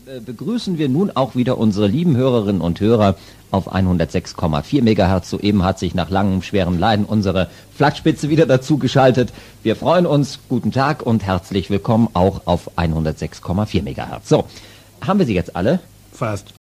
begrüßen wir nun auch wieder unsere lieben Hörerinnen und Hörer auf 106,4 MHz. Soeben hat sich nach langem schweren Leiden unsere Flaggspitze wieder dazu geschaltet. Wir freuen uns. Guten Tag und herzlich willkommen auch auf 106,4 MHz. So, haben wir sie jetzt alle? Fast.